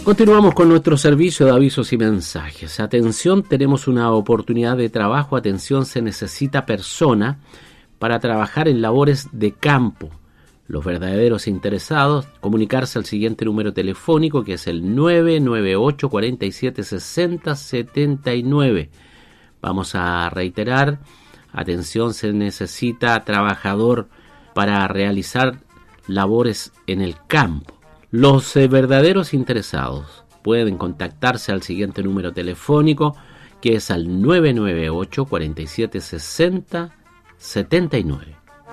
Continuamos con nuestro servicio de avisos y mensajes. Atención, tenemos una oportunidad de trabajo. Atención, se necesita persona para trabajar en labores de campo. Los verdaderos interesados, comunicarse al siguiente número telefónico, que es el 998 47 60 79. Vamos a reiterar. Atención, se necesita trabajador para realizar labores en el campo. Los verdaderos interesados pueden contactarse al siguiente número telefónico, que es al 998 47 60 79.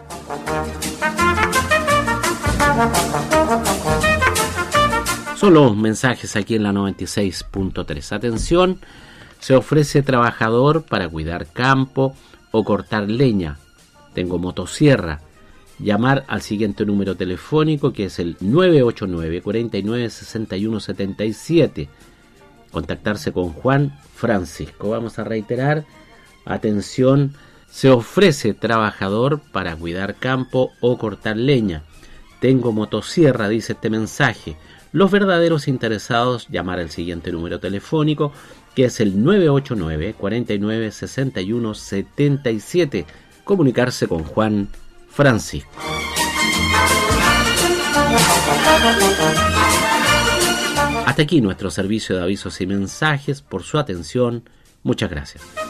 Son los mensajes aquí en la 96.3. Atención, se ofrece trabajador para cuidar campo o cortar leña. Tengo motosierra. Llamar al siguiente número telefónico, que es el 989 49 61 77. Contactarse con Juan Francisco. Vamos a reiterar. Atención, se ofrece trabajador para cuidar campo o cortar leña. Tengo motosierra, dice este mensaje. Los verdaderos interesados, llamar al siguiente número telefónico, que es el 989 49 61 77. Comunicarse con Juan Francisco. Hasta aquí nuestro servicio de avisos y mensajes. Por su atención, muchas gracias.